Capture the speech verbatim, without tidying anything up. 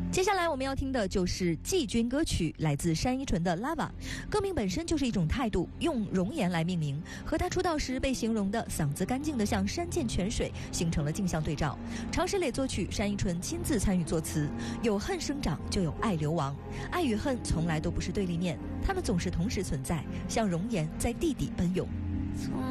接下来我们要听的就是季军歌曲，来自单依纯的《Lava》。歌名本身就是一种态度，用容颜来命名，和她出道时被形容的嗓子干净的像山涧泉水形成了镜像对照。常石磊作曲，单依纯亲自参与作词。有恨生长，就有爱流亡。爱与恨从来都不是对立面，它们总是同时存在，像容颜在地底奔涌。